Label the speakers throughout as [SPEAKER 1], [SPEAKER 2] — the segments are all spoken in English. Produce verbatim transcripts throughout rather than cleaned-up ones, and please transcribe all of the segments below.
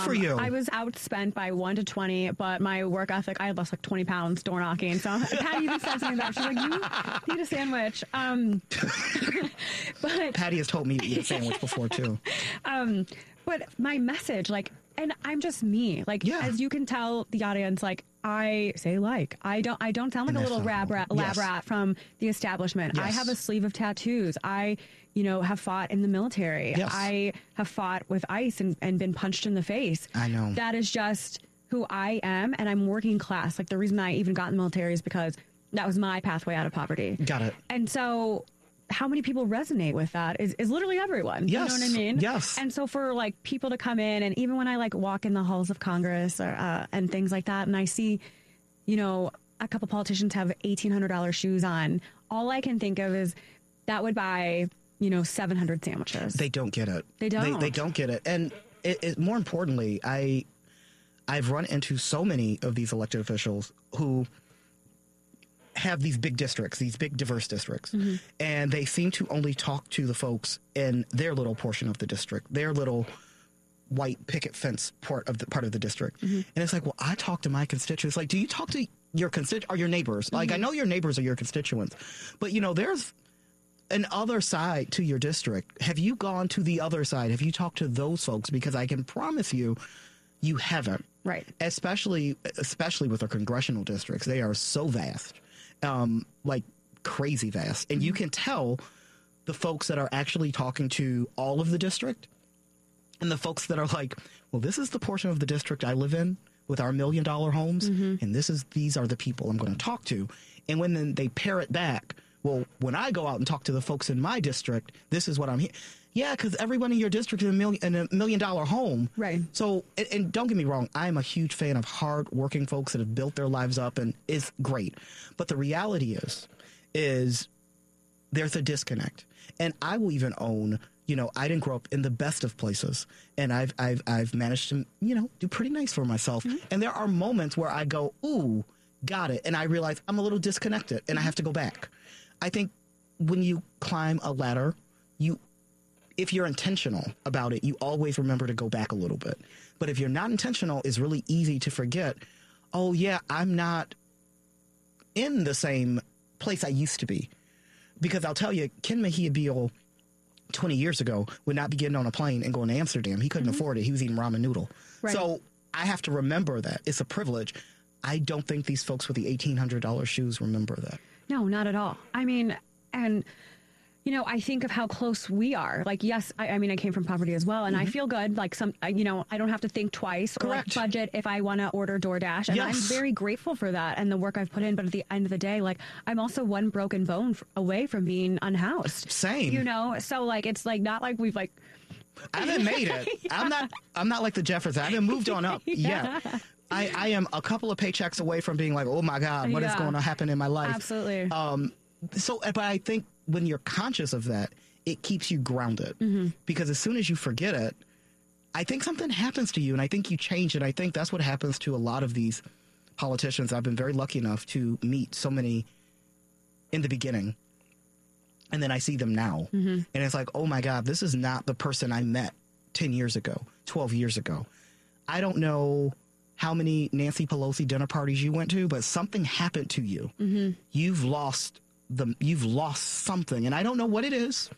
[SPEAKER 1] for you.
[SPEAKER 2] I was outspent by one to twenty, but my work ethic, I had lost like twenty pounds door knocking. So Patty even said something about it. She's like, you need a sandwich. Um, but
[SPEAKER 1] Patty has told me to eat a sandwich before too.
[SPEAKER 2] Um, but my message, like, and I'm just me. Like,
[SPEAKER 1] yeah.
[SPEAKER 2] as you can tell the audience, like, I say like. I don't I don't sound like and a little rab rat, lab yes. rat from the establishment. Yes. I have a sleeve of tattoos. I, you know, have fought in the military.
[SPEAKER 1] Yes.
[SPEAKER 2] I have fought with ICE and, and been punched in the face.
[SPEAKER 1] I know.
[SPEAKER 2] That is just who I am, and I'm working class. Like, the reason I even got in the military is because that was my pathway out of poverty.
[SPEAKER 1] Got it.
[SPEAKER 2] And so how many people resonate with that is, is literally everyone.
[SPEAKER 1] Yes.
[SPEAKER 2] You know what I mean?
[SPEAKER 1] Yes.
[SPEAKER 2] And so for like people to come in, and even when I like walk in the halls of Congress or, uh, and things like that, and I see, you know, a couple politicians have eighteen hundred dollars shoes on, all I can think of is that would buy, you know, seven hundred sandwiches.
[SPEAKER 1] They don't get it.
[SPEAKER 2] They don't.
[SPEAKER 1] They, they don't get it. And it, it, more importantly, I, I've run into so many of these elected officials who have these big districts, these big diverse districts, mm-hmm. and they seem to only talk to the folks in their little portion of the district, their little white picket fence part of the part of the district. Mm-hmm. And it's like, well, I talk to my constituents. Like, do you talk to your constituents or your neighbors? Mm-hmm. Like, I know your neighbors are your constituents, but you know, there's an other side to your district. Have you gone to the other side? Have you talked to those folks? Because I can promise you, you haven't.
[SPEAKER 2] Right.
[SPEAKER 1] Especially, especially with our congressional districts. They are so vast. Um, like crazy vast. And mm-hmm. you can tell the folks that are actually talking to all of the district and the folks that are like, well, this is the portion of the district I live in with our million dollar homes. Mm-hmm. And this is, these are the people I'm going to talk to. And when then they pair it back, well, when I go out and talk to the folks in my district, this is what I'm here. Yeah, because everyone in your district is a million, in a million dollar home.
[SPEAKER 2] Right.
[SPEAKER 1] So, and, and don't get me wrong, I'm a huge fan of hard working folks that have built their lives up, and it's great. But the reality is, is there's a disconnect. And I will even own, you know, I didn't grow up in the best of places, and I've, I've, I've managed to, you know, do pretty nice for myself. Mm-hmm. And there are moments where I go, ooh, got it. And I realize I'm a little disconnected and I have to go back. I think when you climb a ladder, you, if you're intentional about it, you always remember to go back a little bit. But if you're not intentional, it's really easy to forget, oh, yeah, I'm not in the same place I used to be. Because I'll tell you, Ken Mejia Beal twenty years ago would not be getting on a plane and going to Amsterdam. He couldn't mm-hmm. afford it. He was eating ramen noodle. Right. So I have to remember that. It's a privilege. I don't think these folks with the eighteen hundred dollars shoes remember that.
[SPEAKER 2] No, not at all. I mean, and... You know, I think of how close we are. Like, yes, I, I mean, I came from poverty as well, and mm-hmm. I feel good. Like, some, you know, I don't have to think twice or like budget if I want to order DoorDash. And yes. I'm very grateful for that and the work I've put in. But at the end of the day, like, I'm also one broken bone f- away from being unhoused.
[SPEAKER 1] Same.
[SPEAKER 2] You know, so like, it's like not like we've like.
[SPEAKER 1] I haven't made it. yeah. I'm not. I'm not like the Jeffersons. I haven't moved on up yeah. yet. I, I am a couple of paychecks away from being like, oh my God, what yeah. is going to happen in my life?
[SPEAKER 2] Absolutely.
[SPEAKER 1] Um. So, but I think when you're conscious of that, it keeps you grounded mm-hmm. because as soon as you forget it, I think something happens to you and I think you change it. I think that's what happens to a lot of these politicians. I've been very lucky enough to meet so many in the beginning, and then I see them now mm-hmm. and it's like, oh my God, this is not the person I met ten years ago, twelve years ago. I don't know how many Nancy Pelosi dinner parties you went to, but something happened to you. Mm-hmm. You've lost the, you've lost something, and I don't know what it is,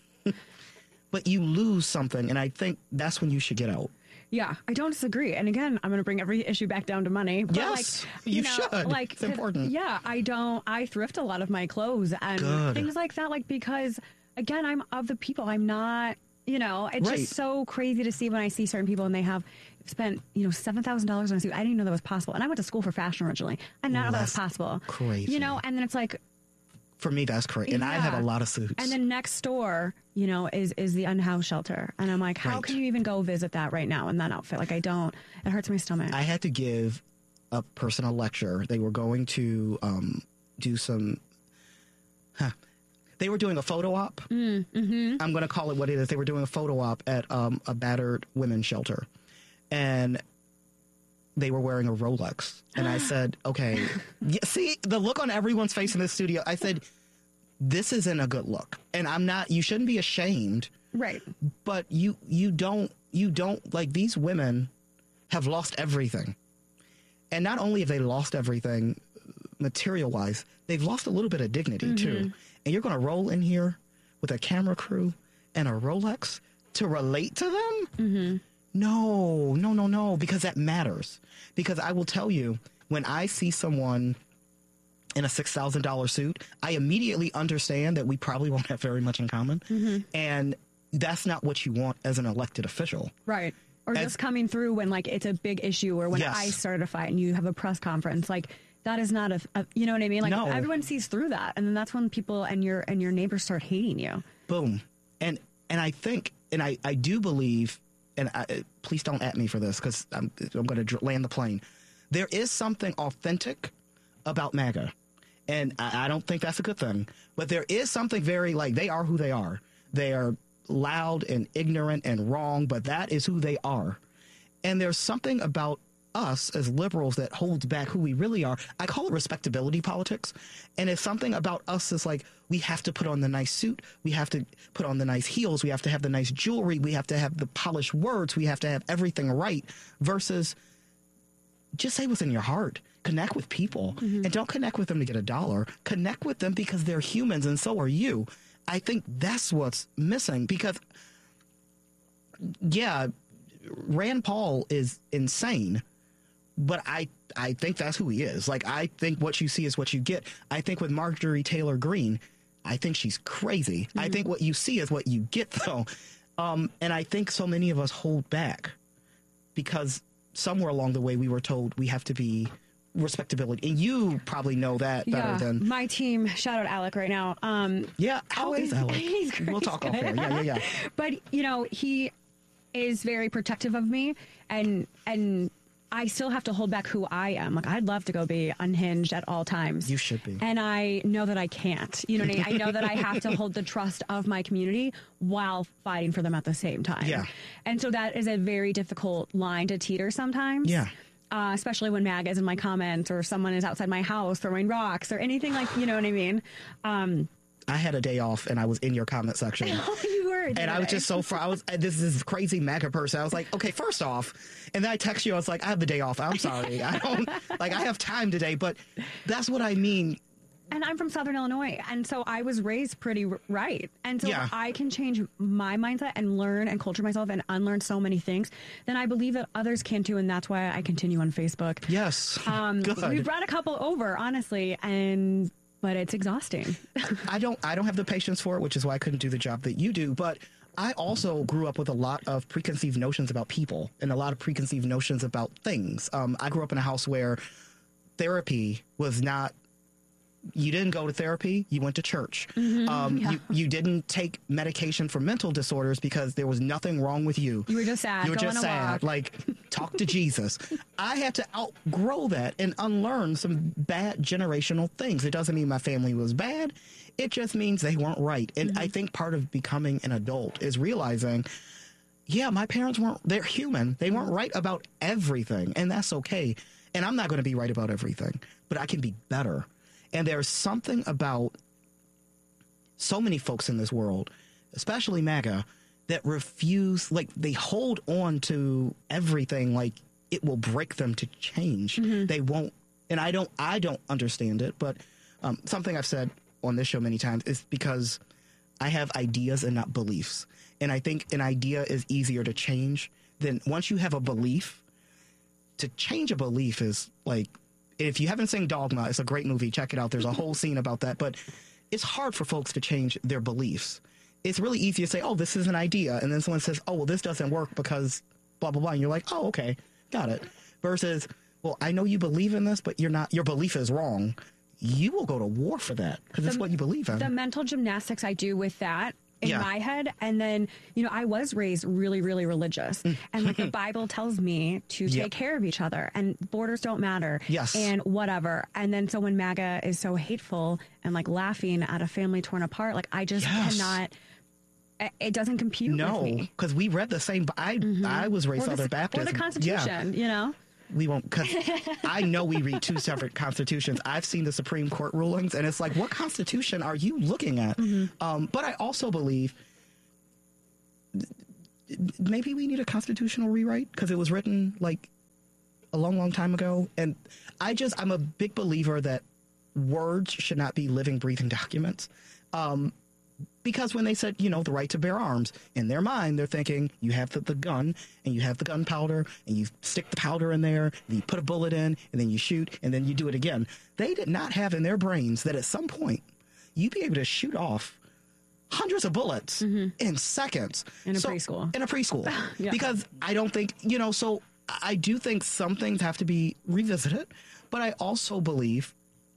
[SPEAKER 1] but you lose something, and I think that's when you should get out.
[SPEAKER 2] Yeah, I don't disagree. And again, I'm going to bring every issue back down to money. But
[SPEAKER 1] yes,
[SPEAKER 2] like, you,
[SPEAKER 1] you
[SPEAKER 2] know,
[SPEAKER 1] should.
[SPEAKER 2] Like,
[SPEAKER 1] it's important.
[SPEAKER 2] Yeah, I don't, I thrift a lot of my clothes and
[SPEAKER 1] Good.
[SPEAKER 2] things like that, like, because again, I'm of the people. I'm not, you know, it's
[SPEAKER 1] right.
[SPEAKER 2] just so crazy to see when I see certain people and they have spent, you know, seven thousand dollars on a suit. I didn't even know that was possible. And I went to school for fashion originally. I didn't know that was possible.
[SPEAKER 1] Crazy.
[SPEAKER 2] You know, and then it's like,
[SPEAKER 1] for me, that's crazy. And yeah. I have a lot of suits.
[SPEAKER 2] And then next door, you know, is is the unhoused shelter. And I'm like, how right. can you even go visit that right now in that outfit? Like, I don't. It hurts my stomach.
[SPEAKER 1] I had to give a person a lecture. They were going to um, do some... Huh, they were doing a photo op.
[SPEAKER 2] Mm, mm-hmm.
[SPEAKER 1] I'm going to call it what it is. They were doing a photo op at um, a battered women's shelter. And they were wearing a Rolex. And I said, okay, yeah, see the look on everyone's face in this studio. I said, this isn't a good look. And I'm not, you shouldn't be ashamed.
[SPEAKER 2] Right.
[SPEAKER 1] But you, you don't, you don't like these women have lost everything. And not only have they lost everything material-wise, they've lost a little bit of dignity, mm-hmm. too. And you're going to roll in here with a camera crew and a Rolex to relate to them?
[SPEAKER 2] Mm-hmm.
[SPEAKER 1] No, no, no, no, because that matters. Because I will tell you, when I see someone in a six thousand dollars suit, I immediately understand that we probably won't have very much in common.
[SPEAKER 2] Mm-hmm.
[SPEAKER 1] And that's not what you want as an elected official.
[SPEAKER 2] Right. Or
[SPEAKER 1] as,
[SPEAKER 2] just coming through when, like, it's a big issue, or when
[SPEAKER 1] yes.
[SPEAKER 2] I start a fight and you have a press conference. Like, that is not a, a you know what I mean? Like,
[SPEAKER 1] no.
[SPEAKER 2] everyone sees through that. And then that's when people and your and your neighbors start hating you.
[SPEAKER 1] Boom. And and I think, and I, I do believe, and I, please don't at me for this, because I'm, I'm going to land the plane. There is something authentic about MAGA. And I, I don't think that's a good thing. But there is something very, like, they are who they are. They are loud and ignorant and wrong, but that is who they are. And there's something about us as liberals that holds back who we really are. I call it respectability politics. And it's something about us that's like, we have to put on the nice suit. We have to put on the nice heels. We have to have the nice jewelry. We have to have the polished words. We have to have everything right, versus just say what's in your heart. Connect with people, mm-hmm. and don't connect with them to get a dollar. Connect with them because they're humans, and so are you. I think that's what's missing, because, yeah, Rand Paul is insane, but I, I think that's who he is. Like, I think what you see is what you get. I think with Marjorie Taylor Greene, I think she's crazy. Mm-hmm. I think what you see is what you get, though. Um, and I think so many of us hold back because somewhere along the way we were told we have to be respectability, and you probably know that better
[SPEAKER 2] yeah,
[SPEAKER 1] than
[SPEAKER 2] my team. Shout out Alec right now. Um,
[SPEAKER 1] yeah, how always, is Alec?
[SPEAKER 2] He's great.
[SPEAKER 1] We'll talk off air. Yeah, yeah, yeah.
[SPEAKER 2] But you know, he is very protective of me, and and I still have to hold back who I am. Like, I'd love to go be unhinged at all times.
[SPEAKER 1] You should be.
[SPEAKER 2] And I know that I can't. You know what I mean? I know that I have to hold the trust of my community while fighting for them at the same time.
[SPEAKER 1] Yeah.
[SPEAKER 2] And so that is a very difficult line to teeter sometimes.
[SPEAKER 1] Yeah.
[SPEAKER 2] Uh, especially when MAGA is in my comments, or someone is outside my house throwing rocks, or anything, like, you know what I mean? Um,
[SPEAKER 1] I had a day off and I was in your comment section.
[SPEAKER 2] Oh, you were.
[SPEAKER 1] And I was just so far. I was this is crazy MAGA person. I was like, okay, first off, and then I text you. I was like, I have the day off. I'm sorry. I don't like. I have time today, but that's what I mean.
[SPEAKER 2] And I'm from Southern Illinois, and so I was raised pretty r- right. And so
[SPEAKER 1] yeah.
[SPEAKER 2] I can change my mindset and learn and culture myself and unlearn so many things. Then I believe that others can too, and that's why I continue on Facebook.
[SPEAKER 1] Yes.
[SPEAKER 2] Um,
[SPEAKER 1] Good.
[SPEAKER 2] We brought a couple over, honestly, and but it's exhausting.
[SPEAKER 1] I don't. I don't have the patience for it, which is why I couldn't do the job that you do. But I also grew up with a lot of preconceived notions about people and a lot of preconceived notions about things. Um, I grew up in a house where therapy was not. You didn't go to therapy. You went to church.
[SPEAKER 2] Mm-hmm,
[SPEAKER 1] um,
[SPEAKER 2] yeah.
[SPEAKER 1] you, you didn't take medication for mental disorders because there was nothing wrong with you.
[SPEAKER 2] You were just sad.
[SPEAKER 1] You were
[SPEAKER 2] Go
[SPEAKER 1] just
[SPEAKER 2] on a
[SPEAKER 1] sad.
[SPEAKER 2] walk.
[SPEAKER 1] Like, talk to Jesus. I had to outgrow that and unlearn some bad generational things. It doesn't mean my family was bad. It just means they weren't right. And
[SPEAKER 2] Mm-hmm.
[SPEAKER 1] I think part of becoming an adult is realizing, yeah, my parents weren't, they're human. They weren't right about everything. And that's okay. And I'm not going to be right about everything, but I can be better. And there's something about so many folks in this world, especially MAGA, that refuse, like, they hold on to everything like it will break them to change. Mm-hmm. They won't. And I don't, I don't understand it. But um, something I've said on this show many times is because I have ideas and not beliefs. And I think an idea is easier to change than once you have a belief. To change a belief is like, if you haven't seen Dogma, it's a great movie. Check it out. There's a whole scene about that. But it's hard for folks to change their beliefs. It's really easy to say, oh, this is an idea. And then someone says, oh, well, this doesn't work because blah, blah, blah. And you're like, oh, okay, got it. Versus, well, I know you believe in this, but you're not. Your belief is wrong. You will go to war for that because it's what you believe in.
[SPEAKER 2] The mental gymnastics I do with that in
[SPEAKER 1] yeah.
[SPEAKER 2] my head. And then, you know, I was raised really, really religious. And like the Bible tells me to take
[SPEAKER 1] Yep.
[SPEAKER 2] care of each other and borders don't matter.
[SPEAKER 1] Yes.
[SPEAKER 2] And whatever. And then so when MAGA is so hateful and like laughing at a family torn apart, like I just
[SPEAKER 1] Yes.
[SPEAKER 2] cannot, it doesn't compute
[SPEAKER 1] No,
[SPEAKER 2] with me.
[SPEAKER 1] because we read the same. I
[SPEAKER 2] Mm-hmm.
[SPEAKER 1] I was raised
[SPEAKER 2] Or the,
[SPEAKER 1] Southern Baptist.
[SPEAKER 2] or the Constitution,
[SPEAKER 1] Yeah.
[SPEAKER 2] you know?
[SPEAKER 1] We won't, because I know we read two separate constitutions. I've seen the Supreme Court rulings, and it's like, what constitution are you looking at?
[SPEAKER 2] Mm-hmm.
[SPEAKER 1] Um, but I also believe maybe we need a constitutional rewrite because it was written like a long, long time ago. And I just, I'm a big believer that words should not be living, breathing documents. Um, because when they said, you know, the right to bear arms, in their mind, they're thinking you have the, the gun and you have the gunpowder and you stick the powder in there, and you put a bullet in and then you shoot and then you do it again. They did not have in their brains that at some point you'd be able to shoot off hundreds of bullets mm-hmm. in seconds.
[SPEAKER 2] In a
[SPEAKER 1] so,
[SPEAKER 2] preschool.
[SPEAKER 1] In a preschool.
[SPEAKER 2] Yeah.
[SPEAKER 1] Because I don't think, you know, so I do think some things have to be revisited, but I also believe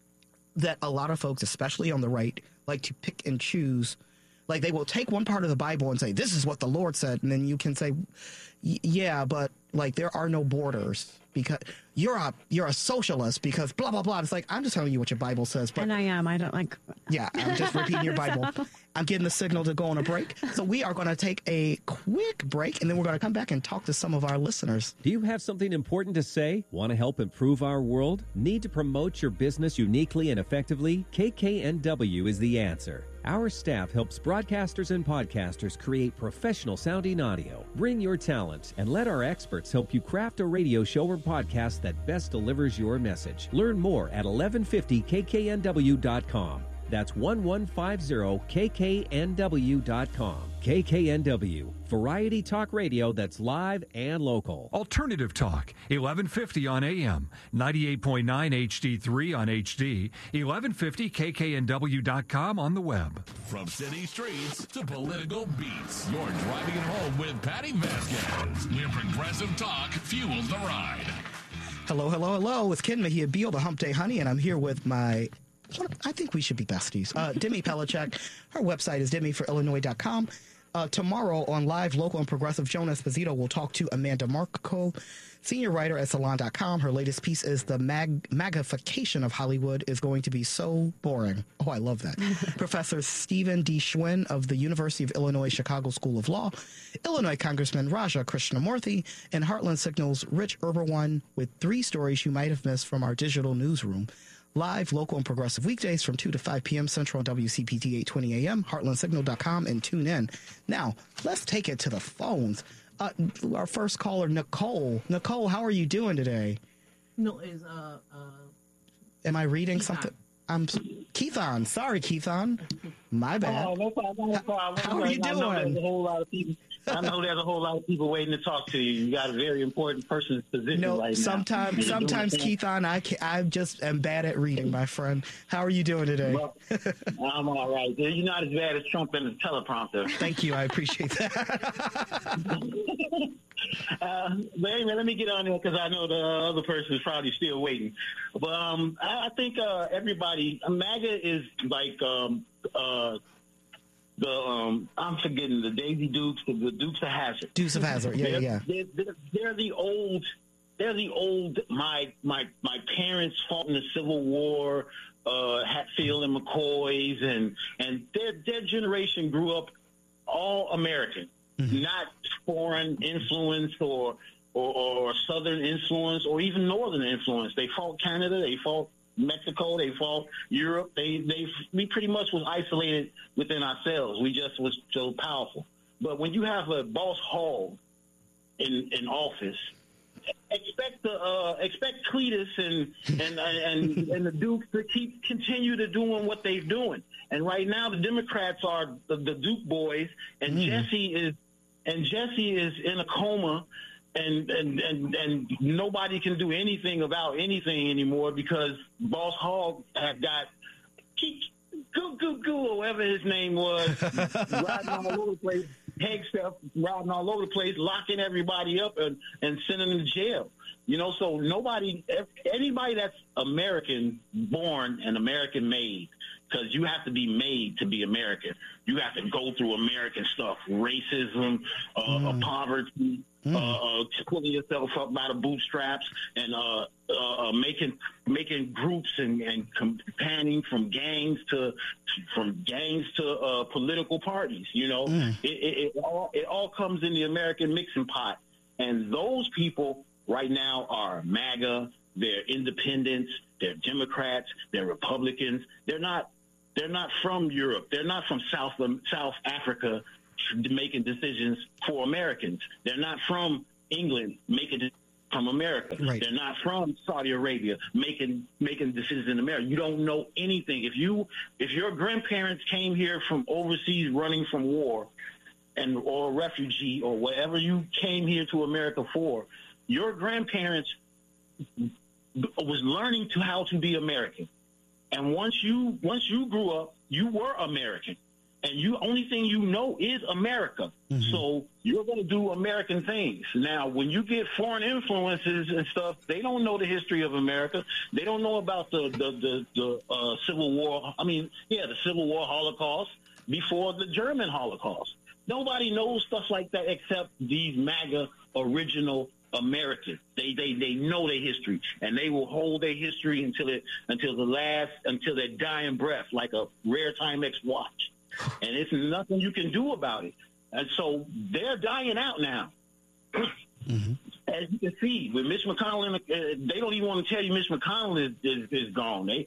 [SPEAKER 1] that a lot of folks, especially on the right, like to pick and choose. Like they will take one part of the Bible and say, this is what the Lord said. And then you can say, yeah, but like there are no borders because you're a you're a socialist because blah, blah, blah. It's like, I'm just telling you what your Bible says. But
[SPEAKER 2] and I am. I don't like.
[SPEAKER 1] Yeah, I'm just repeating your Bible. I'm getting the signal to go on a break. So we are going to take a quick break and then we're going to come back and talk to some of our listeners.
[SPEAKER 3] Do you have something important to say? Want to help improve our world? Need to promote your business uniquely and effectively? K K N W is the answer. Our staff helps broadcasters and podcasters create professional sounding audio. Bring your talent and let our experts help you craft a radio show or podcast that best delivers your message. Learn more at eleven fifty K K N W dot com. That's eleven fifty K K N W dot com. K K N W, variety talk radio that's live and local.
[SPEAKER 4] Alternative Talk, eleven fifty on A M, ninety-eight point nine H D three on H D, eleven fifty K K N W dot com on the web.
[SPEAKER 5] From city streets to political beats, you're driving it home with Patty Vasquez, where progressive talk fuels the ride.
[SPEAKER 1] Hello, hello, hello. It's Ken Mejia Beal, the Hump Day Honey, and I'm here with my... I think we should be besties. Uh, Demi Pellicek. Her website is demi for illinois dot com. Uh, tomorrow on Live, Local, and Progressive, Joan Esposito will talk to Amanda Marco, senior writer at salon dot com. Her latest piece is The mag- Magification of Hollywood is going to be so boring. Oh, I love that. Professor Stephen D. Schwinn of the University of Illinois Chicago School of Law, Illinois Congressman Raja Krishnamurthy, and Heartland Signal's Rich Eberwein with three stories you might have missed from our digital newsroom. Live, Local, and Progressive weekdays from two to five p.m. Central on W C P T eight twenty a.m., heartland signal dot com, and tune in. Now, let's take it to the phones. Uh, our first caller, Nicole. Nicole, how are you doing today?
[SPEAKER 6] No, is uh, uh
[SPEAKER 1] Am I reading
[SPEAKER 6] Keithon.
[SPEAKER 1] something? I'm Keithon. Sorry, Keithon. My bad.
[SPEAKER 6] Oh, no problem. No problem.
[SPEAKER 1] How are you
[SPEAKER 6] I know there's
[SPEAKER 1] doing?
[SPEAKER 6] a whole lot of people. I know there's a whole lot of people waiting to talk to you. You got a very important person's position
[SPEAKER 1] No,
[SPEAKER 6] right now.
[SPEAKER 1] sometimes, sometimes, Keithon, I can, I just am bad at reading, my friend. How are you doing today?
[SPEAKER 6] Well, I'm all right. You're not as bad as Trump and the teleprompter.
[SPEAKER 1] Thank you. I appreciate that.
[SPEAKER 6] Uh, but anyway, let me get on there because I know the other person is probably still waiting. But um, I, I think uh, everybody, MAGA is like um, uh, the um, I'm forgetting the Daisy Dukes, the, the Dukes of Hazzard.
[SPEAKER 1] Dukes of Hazzard, yeah,
[SPEAKER 6] they're,
[SPEAKER 1] yeah.
[SPEAKER 6] They're, they're, they're the old. They're the old. My my my parents fought in the Civil War. Uh, Hatfield and McCoys, and and their their generation grew up all American. Mm-hmm. Not foreign influence or, or or Southern influence or even Northern influence. They fought Canada. They fought Mexico. They fought Europe. They they we pretty much was isolated within ourselves. We just was so powerful. But when you have a Boss Hogg in in office, expect the uh, expect Cletus and and and and the Dukes to keep continue to doing what they're doing. And right now, the Democrats are the, the Duke boys, and mm. Jesse is and Jesse is in a coma, and, and and and nobody can do anything about anything anymore because Boss Hogg have got goo goo goo, whatever his name was, riding all over the place, Peg stuff riding all over the place, locking everybody up and, and sending them to jail. You know, so nobody, anybody that's American born and American made, because you have to be made to be American. You have to go through American stuff, racism, uh, mm. poverty, mm. uh, uh, pulling yourself up by the bootstraps, and uh, uh, uh, making making groups and, and campaigning from gangs to from gangs to uh, political parties. You know, mm. it, it, it all it all comes in the American mixing pot, and those people right now are MAGA. They're independents. They're Democrats. They're Republicans. They're not. They're not from Europe. They're not from South um, South Africa making decisions for Americans. They're not from England making decisions from America.
[SPEAKER 1] Right.
[SPEAKER 6] They're not from Saudi Arabia making making decisions in America. You don't know anything. If you if your grandparents came here from overseas running from war and or a refugee or whatever you came here to America for, your grandparents was learning to how to be American. And once you once you grew up, you were American. And you only thing you know is America. Mm-hmm. So you're going to do American things. Now, when you get foreign influences and stuff, they don't know the history of America. They don't know about the the the, the uh, Civil War. I mean, yeah, the Civil War Holocaust before the German Holocaust. Nobody knows stuff like that except these MAGA original Americans. They they they know their history, and they will hold their history until it until the last until their dying breath, like a rare Timex watch. And it's nothing you can do about it. And so they're dying out now. Mm-hmm. As you can see, with Mitch McConnell, uh, they don't even want to tell you Mitch McConnell is, is, is gone. They,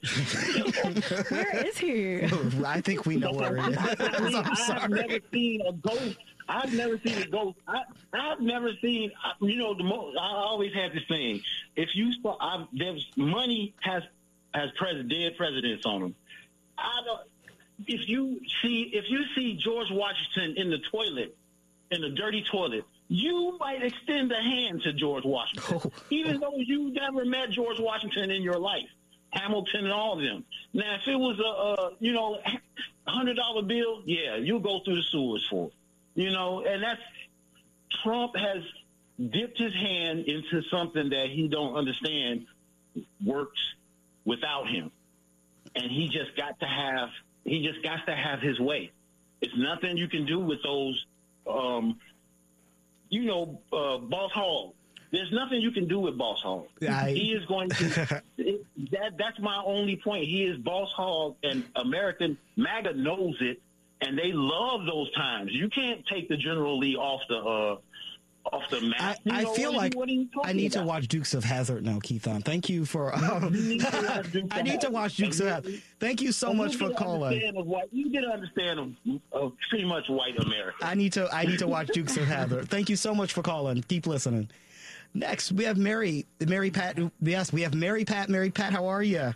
[SPEAKER 2] where is he?
[SPEAKER 1] I think we know where he is.
[SPEAKER 6] I mean,
[SPEAKER 1] I'm
[SPEAKER 6] I've
[SPEAKER 1] sorry.
[SPEAKER 6] never seen a ghost. I've never seen a ghost. I, I've never seen, you know, the most, I always had this thing. If you saw, I've, there's money has has pres- dead presidents on them. I don't. If you see if you see George Washington in the toilet, in the dirty toilet, you might extend a hand to George Washington, oh. even though you never met George Washington in your life, Hamilton and all of them. Now, if it was a, a you know hundred dollar bill, yeah, you'll go through the sewers for it, you know. And that's Trump has dipped his hand into something that he don't understand works without him, and he just got to have. He just got to have his way. It's nothing you can do with those, um, you know, uh, Boss Hogg. There's nothing you can do with Boss Hogg. I... He is going to. it, that that's my only point. He is Boss Hogg, and American MAGA knows it, and they love those times. You can't take the General Lee off the uh, off the map.
[SPEAKER 1] I, I feel like I need
[SPEAKER 6] about?
[SPEAKER 1] to watch Dukes of Hazzard now, Keithon. Thank you for. Um, need I need to watch Dukes of Hazzard. Thank you so much for calling.
[SPEAKER 6] What, you get to understand of, of pretty much white America.
[SPEAKER 1] I need to. I need to watch Dukes of Hazzard. Thank you so much for calling. Keep listening. Next, we have Mary. Mary Pat. Yes, we have Mary Pat. Mary Pat, how are you?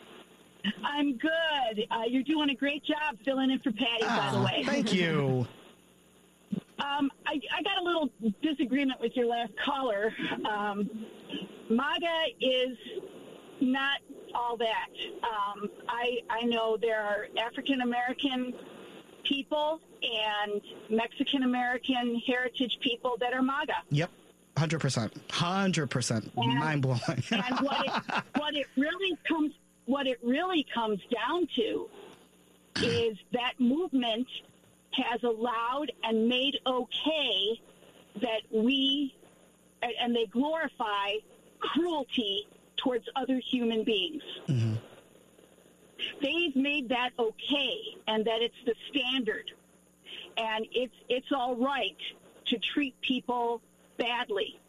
[SPEAKER 7] I'm good. Uh, you're doing a great job filling in for Patty, ah, by the way.
[SPEAKER 1] Thank you.
[SPEAKER 7] Um, I, I got a little disagreement with your last caller. Um, MAGA is not all that. Um, I, I know there are African-American people and Mexican-American heritage people that are MAGA.
[SPEAKER 1] Yep, one hundred percent. one hundred percent. Mind-blowing.
[SPEAKER 7] And what it, what it really comes what it really comes down to is that movement has allowed and made okay that we, and they glorify cruelty towards other human beings. Mm-hmm. They've made that okay, and that it's the standard, and it's it's all right to treat people badly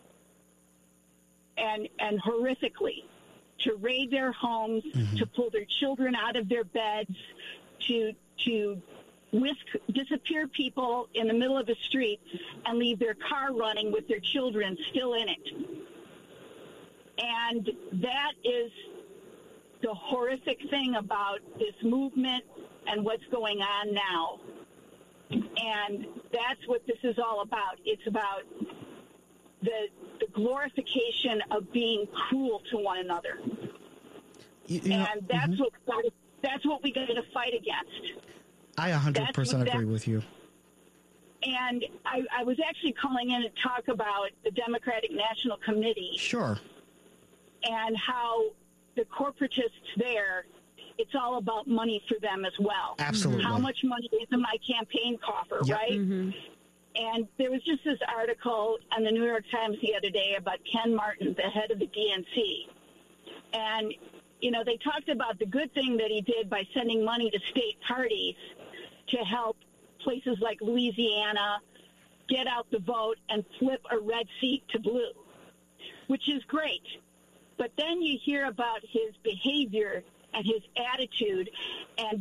[SPEAKER 7] and and horrifically, to raid their homes, mm-hmm. to pull their children out of their beds, to to whisk, disappear people in the middle of a street and leave their car running with their children still in it. And that is the horrific thing about this movement and what's going on now. And that's what this is all about. It's about the, the glorification of being cruel to one another.
[SPEAKER 1] You, you know,
[SPEAKER 7] and that's
[SPEAKER 1] mm-hmm.
[SPEAKER 7] what that's what we got to fight against.
[SPEAKER 1] I one hundred percent agree with you.
[SPEAKER 7] And I, I was actually calling in to talk about the Democratic National Committee.
[SPEAKER 1] Sure.
[SPEAKER 7] And how the corporatists there, it's all about money for them as well.
[SPEAKER 1] Absolutely.
[SPEAKER 7] How much money is in my campaign coffer,
[SPEAKER 1] yep.
[SPEAKER 7] right? Mm-hmm. And there was just this article on the New York Times the other day about Ken Martin, the head of the D N C. And, you know, they talked about the good thing that he did by sending money to state parties to help places like Louisiana get out the vote and flip a red seat to blue, which is great. But then you hear about his behavior and his attitude and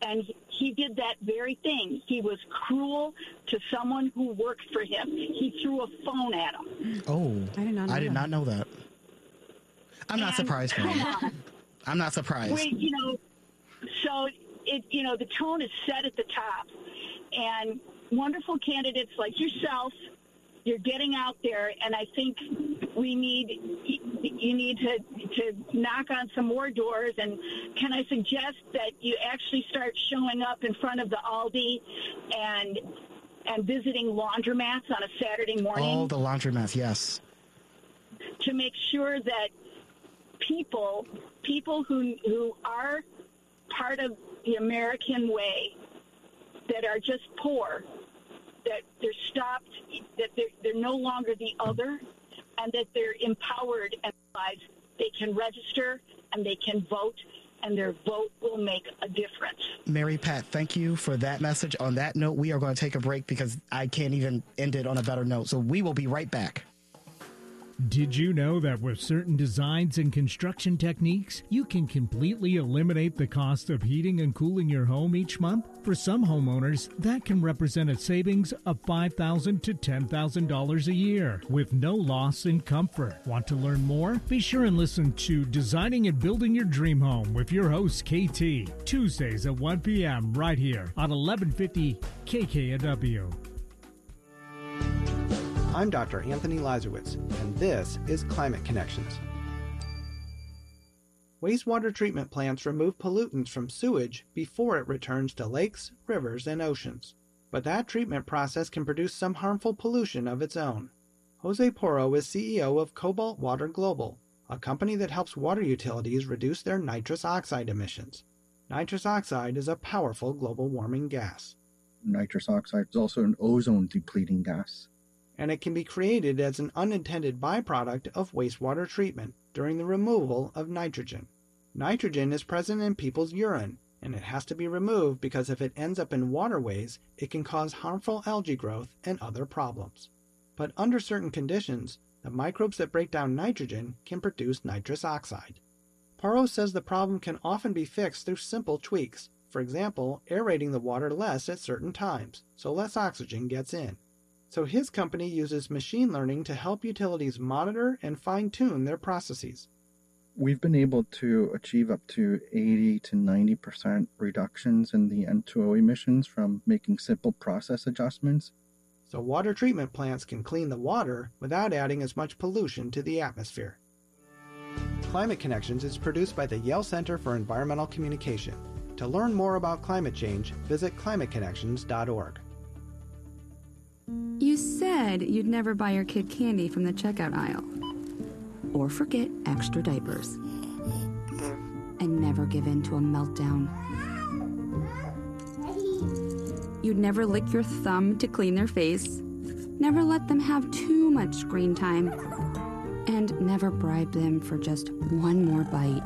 [SPEAKER 7] And he did that very thing. He was cruel to someone who worked for him. He threw a phone at him.
[SPEAKER 1] Oh,
[SPEAKER 2] I did not know
[SPEAKER 1] I did
[SPEAKER 2] that.
[SPEAKER 1] not know that. I'm not
[SPEAKER 7] And
[SPEAKER 1] surprised,
[SPEAKER 7] come
[SPEAKER 1] man.
[SPEAKER 7] on.
[SPEAKER 1] I'm not surprised.
[SPEAKER 7] Wait, you know, so it, you know, the tone is set at the top, and wonderful candidates like yourself, you're getting out there, and I think we need you need to to knock on some more doors. And can I suggest that you actually start showing up in front of the Aldi and and visiting laundromats on a Saturday morning?
[SPEAKER 1] Oh, the laundromats, yes.
[SPEAKER 7] To make sure that people people who who are part of the American way, that are just poor, that they're stopped, that they're, they're no longer the other, and that they're empowered and realize they can register and they can vote, and their vote will make a difference.
[SPEAKER 1] Mary Pat, thank you for that message. On that note, we are going to take a break because I can't even end it on a better note. So we will be right back.
[SPEAKER 8] Did you know that with certain designs and construction techniques, you can completely eliminate the cost of heating and cooling your home each month? For some homeowners, that can represent a savings of five thousand dollars to ten thousand dollars a year with no loss in comfort. Want to learn more? Be sure and listen to Designing and Building Your Dream Home with your host, K T, Tuesdays at one p.m. right here on eleven fifty K K N W.
[SPEAKER 9] I'm Doctor Anthony Lazarowitz, and this is Climate Connections. Wastewater treatment plants remove pollutants from sewage before it returns to lakes, rivers, and oceans. But that treatment process can produce some harmful pollution of its own. Jose Porro is C E O of Cobalt Water Global, a company that helps water utilities reduce their nitrous oxide emissions. Nitrous oxide is a powerful global warming gas.
[SPEAKER 10] Nitrous oxide is also an ozone-depleting gas,
[SPEAKER 9] and it can be created as an unintended byproduct of wastewater treatment during the removal of nitrogen. Nitrogen is present in people's urine, and it has to be removed because if it ends up in waterways, it can cause harmful algae growth and other problems. But under certain conditions, the microbes that break down nitrogen can produce nitrous oxide. Porro says the problem can often be fixed through simple tweaks, for example, aerating the water less at certain times, so less oxygen gets in. So his company uses machine learning to help utilities monitor and fine-tune their processes.
[SPEAKER 10] We've been able to achieve up to eighty to ninety percent reductions in the N two O emissions from making simple process adjustments.
[SPEAKER 9] So water treatment plants can clean the water without adding as much pollution to the atmosphere. Climate Connections is produced by the Yale Center for Environmental Communication. To learn more about climate change, visit climate connections dot org.
[SPEAKER 11] You said you'd never buy your kid candy from the checkout aisle. Or forget extra diapers. And never give in to a meltdown. You'd never lick your thumb to clean their face. Never let them have too much screen time. And never bribe them for just one more bite.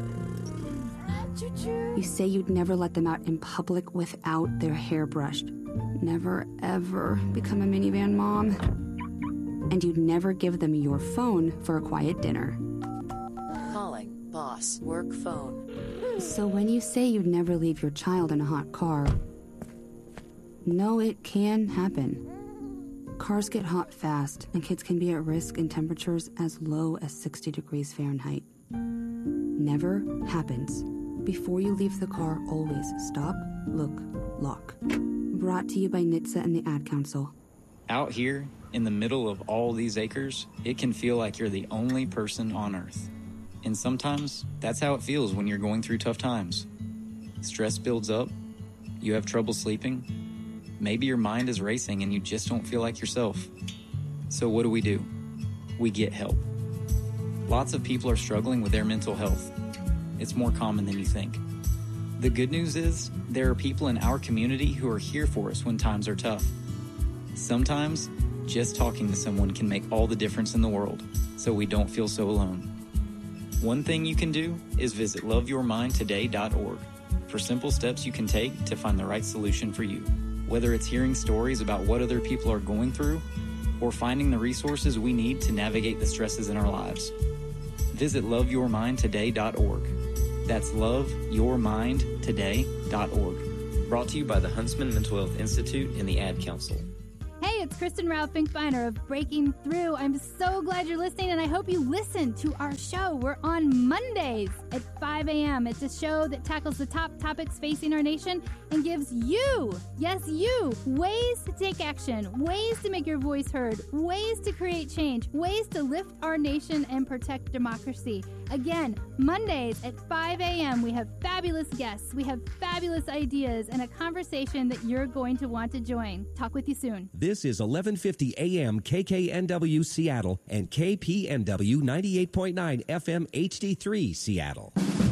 [SPEAKER 11] You say you'd never let them out in public without their hair brushed. Never, ever become a minivan mom. And you'd never give them your phone for a quiet dinner.
[SPEAKER 12] Calling boss work phone.
[SPEAKER 11] So when you say you'd never leave your child in a hot car, no, it can happen. Cars get hot fast, and kids can be at risk in temperatures as low as sixty degrees Fahrenheit. Never happens. Before you leave the car, always stop, look, lock. Brought to you by N H T S A and the Ad Council.
[SPEAKER 13] Out here, in the middle of all these acres, it can feel like you're the only person on Earth. And sometimes, that's how it feels when you're going through tough times. Stress builds up, you have trouble sleeping, maybe your mind is racing and you just don't feel like yourself. So what do we do? We get help. Lots of people are struggling with their mental health. It's more common than you think. The good news is, there are people in our community who are here for us when times are tough. Sometimes, just talking to someone can make all the difference in the world, so we don't feel so alone. One thing you can do is visit love your mind today dot org for simple steps you can take to find the right solution for you. Whether it's hearing stories about what other people are going through, or finding the resources we need to navigate the stresses in our lives. Visit love your mind today dot org. That's love your mind today dot org. Brought to you by the Huntsman Mental Health Institute and the Ad Council.
[SPEAKER 14] Hey, it's Kristen Rao Finkbeiner of Breaking Through. I'm so glad you're listening, and I hope you listen to our show. We're on Mondays at five a.m. It's a show that tackles the top topics facing our nation and gives you, yes, you, ways to take action, ways to make your voice heard, ways to create change, ways to lift our nation and protect democracy. Again, Mondays at five a.m. we have fabulous guests, we have fabulous ideas, and a conversation that you're going to want to join. Talk with you soon.
[SPEAKER 3] This is eleven fifty A M K K N W Seattle and K P N W ninety-eight point nine F M H D three Seattle.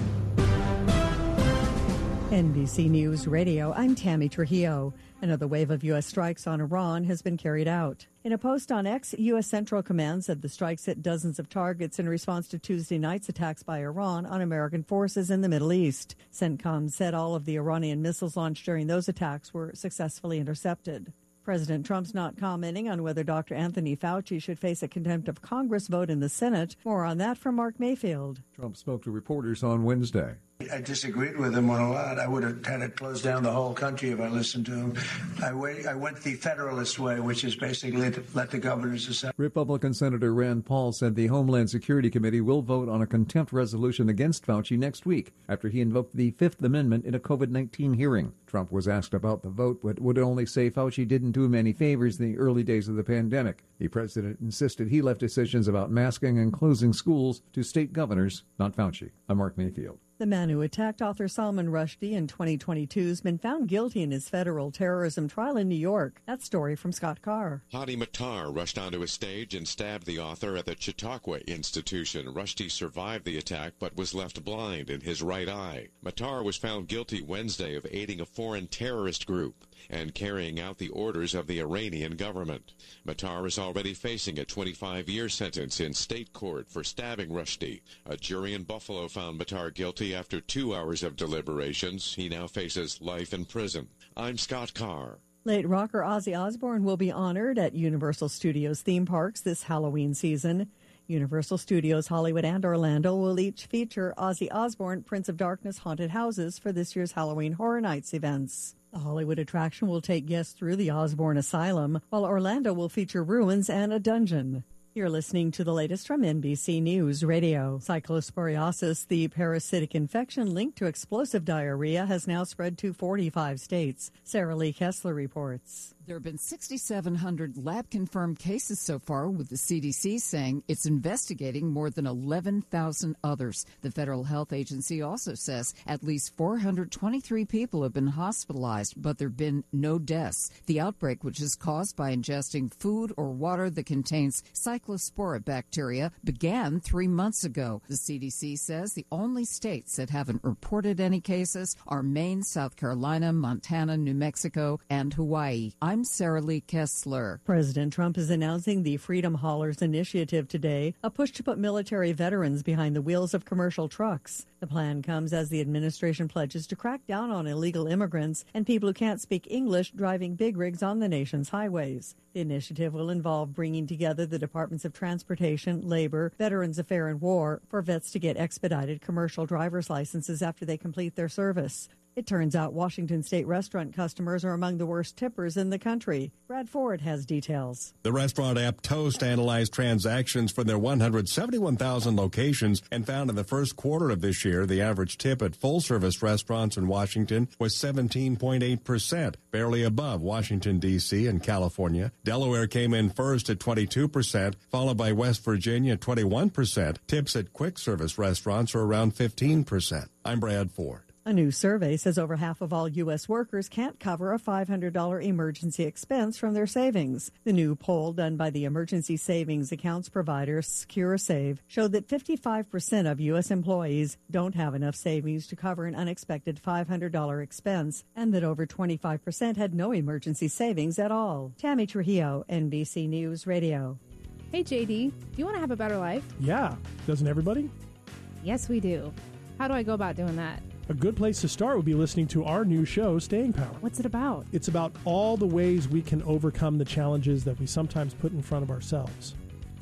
[SPEAKER 15] N B C News Radio, I'm Tammy Trujillo. Another wave of U S strikes on Iran has been carried out. In a post on X, U S Central Command said the strikes hit dozens of targets in response to Tuesday night's attacks by Iran on American forces in the Middle East. CENTCOM said all of the Iranian missiles launched during those attacks were successfully intercepted. President Trump's not commenting on whether Doctor Anthony Fauci should face a contempt of Congress vote in the Senate. More on that from Mark Mayfield.
[SPEAKER 16] Trump spoke to reporters on Wednesday.
[SPEAKER 17] I disagreed with him on a lot. I would have had to close down the whole country if I listened to him. I, wait, I went the Federalist way, which is basically to let the governors decide.
[SPEAKER 16] Republican Senator Rand Paul said the Homeland Security Committee will vote on a contempt resolution against Fauci next week after he invoked the Fifth Amendment in a COVID nineteen hearing. Trump was asked about the vote, but would only say Fauci didn't do him any favors in the early days of the pandemic. The president insisted he left decisions about masking and closing schools to state governors, not Fauci. I'm Mark Mayfield.
[SPEAKER 15] The man who attacked author Salman Rushdie in twenty twenty-two has been found guilty in his federal terrorism trial in New York. That story from Scott Carr.
[SPEAKER 18] Hadi Matar rushed onto a stage and stabbed the author at the Chautauqua Institution. Rushdie survived the attack but was left blind in his right eye. Matar was found guilty Wednesday of aiding a foreign terrorist group and carrying out the orders of the Iranian government. Matar is already facing a twenty-five-year sentence in state court for stabbing Rushdie. A jury in Buffalo found Matar guilty after two hours of deliberations. He now faces life in prison. I'm Scott Carr.
[SPEAKER 15] Late rocker Ozzy Osbourne will be honored at Universal Studios theme parks this Halloween season. Universal Studios Hollywood and Orlando will each feature Ozzy Osbourne Prince of Darkness haunted houses for this year's Halloween Horror Nights events. The Hollywood attraction will take guests through the Osbourne Asylum, while Orlando will feature ruins and a dungeon. You're listening to the latest from N B C News Radio. Cyclosporiosis, the parasitic infection linked to explosive diarrhea, has now spread to forty-five states. Sarah Lee Kessler reports.
[SPEAKER 19] There have been six thousand seven hundred lab-confirmed cases so far, with the C D C saying it's investigating more than eleven thousand others. The Federal Health Agency also says at least four hundred twenty-three people have been hospitalized, but there have been no deaths. The outbreak, which is caused by ingesting food or water that contains Cyclospora bacteria, began three months ago. The C D C says the only states that haven't reported any cases are Maine, South Carolina, Montana, New Mexico, and Hawaii. I'm Sarah Lee Kessler.
[SPEAKER 15] President Trump is announcing the Freedom Haulers Initiative today, a push to put military veterans behind the wheels of commercial trucks. The plan comes as the administration pledges to crack down on illegal immigrants and people who can't speak English driving big rigs on the nation's highways. The initiative will involve bringing together the Departments of Transportation, Labor, Veterans Affairs and War for vets to get expedited commercial driver's licenses after they complete their service. It turns out Washington State restaurant customers are among the worst tippers in the country. Brad Ford has details.
[SPEAKER 20] The restaurant app Toast analyzed transactions from their one hundred seventy-one thousand locations and found in the first quarter of this year the average tip at full-service restaurants in Washington was seventeen point eight percent, barely above Washington, D C and California. Delaware came in first at twenty-two percent, followed by West Virginia at twenty-one percent. Tips at quick-service restaurants are around fifteen percent. I'm Brad Ford.
[SPEAKER 15] A new survey says over half of all U S workers can't cover a five hundred dollars emergency expense from their savings. The new poll done by the emergency savings accounts provider SecureSave showed that fifty-five percent of U S employees don't have enough savings to cover an unexpected five hundred dollars expense, and that over twenty-five percent had no emergency savings at all. Tammy Trujillo, N B C News Radio.
[SPEAKER 21] Hey, J D, do you want to have a better life?
[SPEAKER 22] Yeah. Doesn't everybody?
[SPEAKER 21] Yes, we do. How do I go about doing that?
[SPEAKER 22] A good place to start would be listening to our new show, Staying Power.
[SPEAKER 21] What's it about?
[SPEAKER 22] It's about all the ways we can overcome the challenges that we sometimes put in front of ourselves.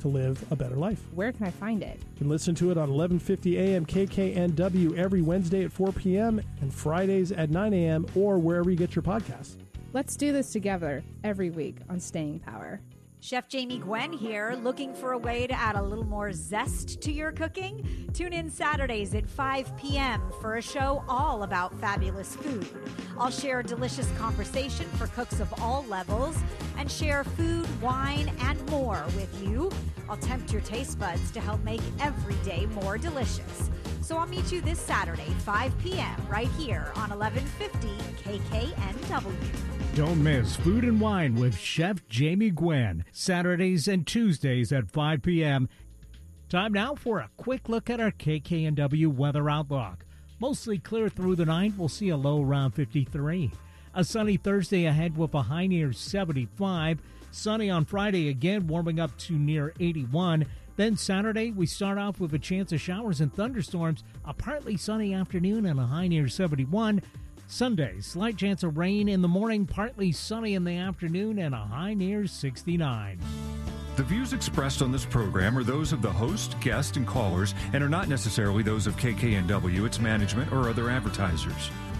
[SPEAKER 22] to live a better life.
[SPEAKER 21] Where can I find it?
[SPEAKER 22] You can listen to it on eleven fifty A M K K N W every Wednesday at four p.m. and Fridays at nine a.m. or wherever you get your podcasts.
[SPEAKER 21] Let's do this together every week on Staying Power.
[SPEAKER 4] Chef Jamie Gwen here, looking for a way to add a little more zest to your cooking? Tune in Saturdays at five p.m. for a show all about fabulous food. I'll share a delicious conversation for cooks of all levels and share food, wine, and more with you. I'll tempt your taste buds to help make every day more delicious. So I'll meet you this Saturday, five p.m. right here on eleven fifty K K N W.
[SPEAKER 8] Don't miss Food and Wine with Chef Jamie Gwen, Saturdays and Tuesdays at five p.m. Time now for a quick look at our K K N W weather outlook. Mostly clear through the night. We'll see a low around fifty-three. A sunny Thursday ahead with a high near seventy-five. Sunny on Friday again, warming up to near eighty-one. Then Saturday, we start off with a chance of showers and thunderstorms, a partly sunny afternoon and a high near seventy-one. Sunday, slight chance of rain in the morning, partly sunny in the afternoon, and a high near sixty-nine.
[SPEAKER 5] The views expressed on this program are those of the host, guest, and callers, and are not necessarily those of K K N W, its management, or other advertisers.